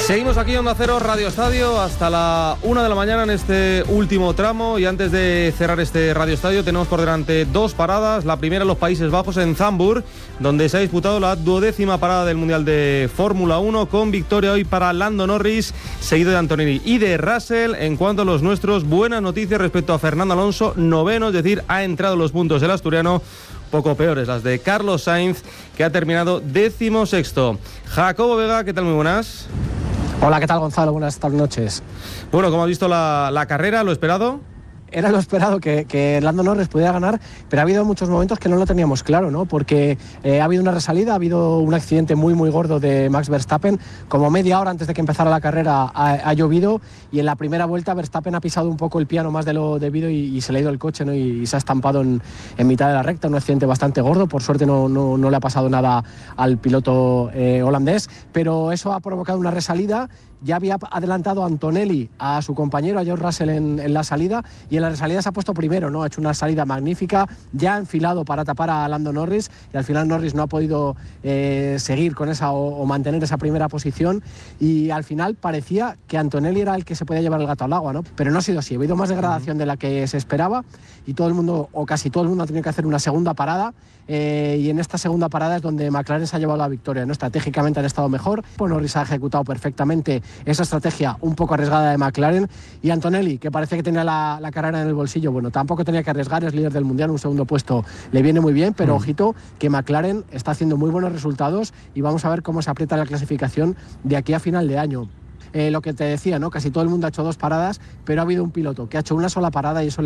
Seguimos aquí en Onda Cero Radio Estadio hasta la 1 de la mañana en este último tramo, y antes de cerrar este Radio Estadio tenemos por delante dos paradas. La primera en los Países Bajos, en Zandvoort, donde se ha disputado la 12ª parada del Mundial de Fórmula 1, con victoria hoy para Lando Norris, seguido de Antonelli y de Russell. En cuanto a los nuestros, buenas noticias respecto a Fernando Alonso, noveno, es decir, ha entrado en los puntos el asturiano. Poco peores las de Carlos Sainz, que ha terminado 16º. Jacobo Vega, ¿qué tal? Muy buenas. Hola, ¿qué tal, Gonzalo? Buenas noches. Bueno, ¿cómo has visto la carrera? ¿Lo esperado? Era lo esperado que Lando Norris pudiera ganar, pero ha habido muchos momentos que no lo teníamos claro, ¿no? Porque ha habido una resalida, ha habido un accidente muy gordo de Max Verstappen. Como media hora antes de que empezara la carrera ha llovido, y en la primera vuelta Verstappen ha pisado un poco el piano más de lo debido y se le ha ido el coche, ¿no? Y se ha estampado en mitad de la recta, un accidente bastante gordo. Por suerte no le ha pasado nada al piloto holandés, pero eso ha provocado una resalida. Ya había adelantado Antonelli a su compañero, a George Russell, en la salida, y en la salida se ha puesto primero, ¿no? Ha hecho una salida magnífica, ya ha enfilado para tapar a Lando Norris, y al final Norris no ha podido seguir con esa o mantener esa primera posición, y al final parecía que Antonelli era el que se podía llevar el gato al agua, ¿no? Pero no ha sido así. Ha habido más degradación de la que se esperaba, y todo el mundo, o casi todo el mundo, ha tenido que hacer una segunda parada, y en esta segunda parada es donde McLaren se ha llevado la victoria, ¿no? Estratégicamente han estado mejor, pues Norris ha ejecutado perfectamente esa estrategia un poco arriesgada de McLaren, y Antonelli, que parece que tenía la carrera en el bolsillo, bueno, tampoco tenía que arriesgar, es líder del Mundial, un segundo puesto le viene muy bien, pero ojito que McLaren está haciendo muy buenos resultados, y vamos a ver cómo se aprieta la clasificación de aquí a final de año. Lo que te decía, ¿no? Casi todo el mundo ha hecho dos paradas, pero ha habido un piloto que ha hecho una sola parada, y eso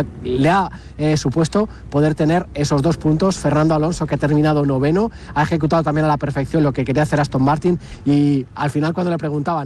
le ha supuesto poder tener esos 2 puntos. Fernando Alonso, que ha terminado noveno, ha ejecutado también a la perfección lo que quería hacer Aston Martin, y al final, cuando le preguntaban